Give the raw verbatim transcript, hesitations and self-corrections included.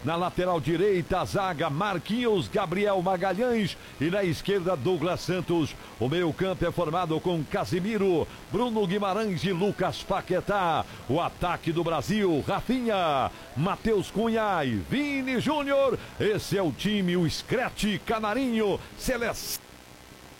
Na lateral direita, a zaga Marquinhos, Gabriel Magalhães e na esquerda Douglas Santos. O meio-campo é formado com Casimiro, Bruno Guimarães e Lucas Paquetá. O ataque do Brasil, Rafinha, Matheus Cunha e Vini Júnior. Esse é o time, o Scratch Canarinho Celeste.